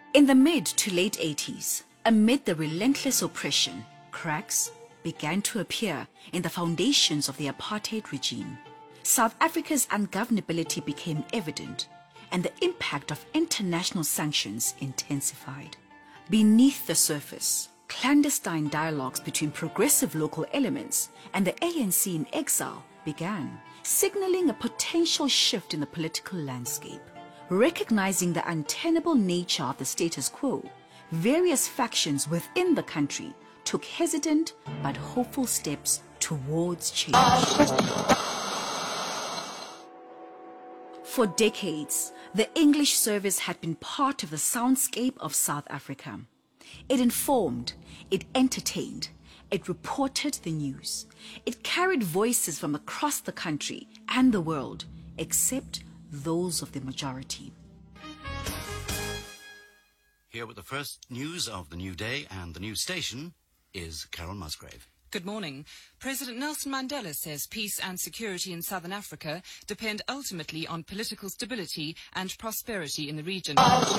In the mid to late 80s, amid the relentless oppression, cracks began to appear in the foundations of the apartheid regime. South Africa's ungovernability became evident, and the impact of international sanctions intensified. Beneath the surface, clandestine dialogues between progressive local elements and the ANC in exile began, signaling a potential shift in the political landscape. Recognizing the untenable nature of the status quo, various factions within the country took hesitant but hopeful steps towards change. For decades, the English service had been part of the soundscape of South Africa. It informed, it entertained, it reported the news. It carried voices from across the country and the world, except those of the majority. Here with the first news of the new day and the new station is Carol Musgrave. Good morning. President Nelson Mandela says peace and security in Southern Africa depend ultimately on political stability and prosperity in the region.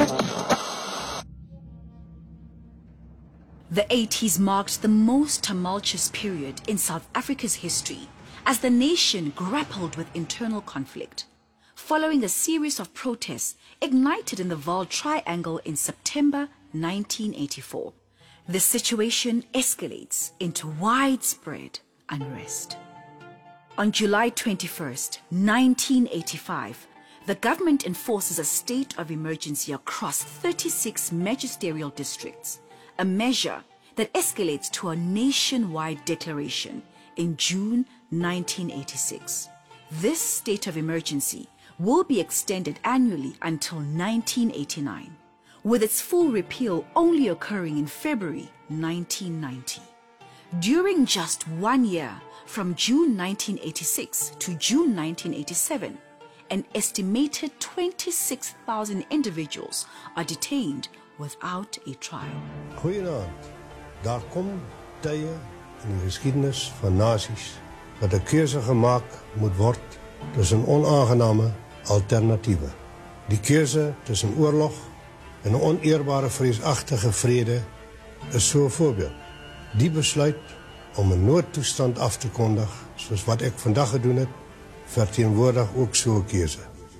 The 80s marked the most tumultuous period in South Africa's history as the nation grappled with internal conflict, following a series of protests ignited in the Vaal Triangle in September 1984. The situation escalates into widespread unrest. On July 21st, 1985, the government enforces a state of emergency across 36 magisterial districts, a measure that escalates to a nationwide declaration in June 1986. This state of emergency will be extended annually until 1989, with its full repeal only occurring in February 1990. During just 1 year, from June 1986 to June 1987, an estimated 26,000 individuals are detained without a trial. Goeienaand. Daar kom tye in die geskiedenis van nasies dat 'n keuse gemaak moet word tussen onaangename alternatiewe. Die keuse tussen oorlog en 'n oneerbare vreesagtige vrede is so 'n voorbeeld. Die besluit om 'n noodtoestand af te kondig, soos wat ek vandag gedoen het, verteenwoordig ook so 'n keuse.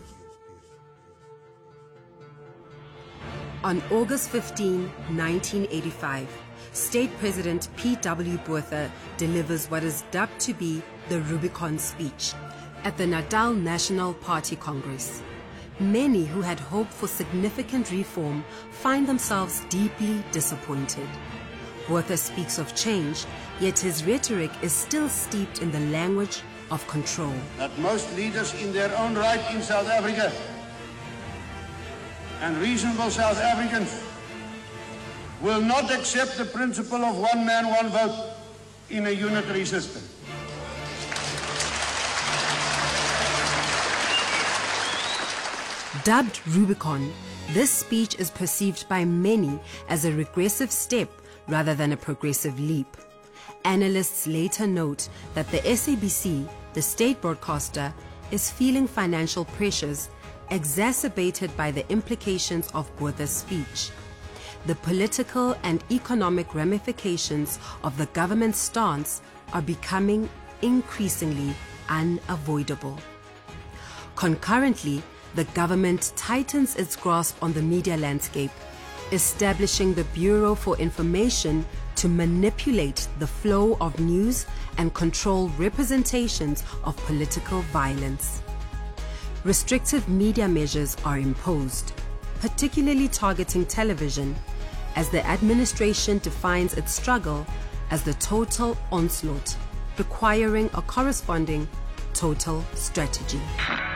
On August 15, 1985, State President P.W. Botha delivers what is dubbed to be the Rubicon speech at the Natal National Party Congress. Many who had hoped for significant reform find themselves deeply disappointed. Botha speaks of change, yet his rhetoric is still steeped in the language of control. That most leaders in their own right in South Africa and reasonable South Africans will not accept the principle of one man, one vote in a unitary system. Dubbed Rubicon, this speech is perceived by many as a regressive step rather than a progressive leap. Analysts later note that the SABC, the state broadcaster, is feeling financial pressures exacerbated by the implications of Botha's speech. The political and economic ramifications of the government's stance are becoming increasingly unavoidable. Concurrently, the government tightens its grasp on the media landscape, establishing the Bureau for Information to manipulate the flow of news and control representations of political violence. Restrictive media measures are imposed, particularly targeting television, as the administration defines its struggle as the total onslaught, requiring a corresponding total strategy.